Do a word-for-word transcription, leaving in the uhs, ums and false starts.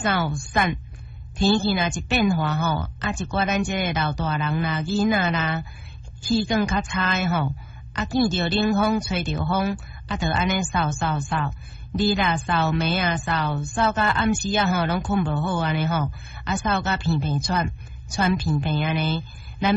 扫散。天气若一变化吼，啊一寡咱这个老大人啦、囡仔啦，气管较差的吼，啊见着冷风、吹着风，啊着安尼扫扫扫，日啊扫，暝啊扫，扫到暗时啊吼，拢困无好安尼吼，啊扫到鼻鼻喘，喘鼻鼻安尼。